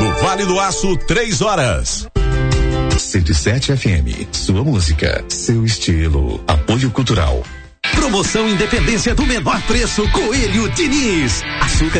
No Vale do Aço, 3 horas. 107 FM, sua música, seu estilo. Apoio Cultural. Promoção Independência do menor preço, Coelho Diniz. Açúcar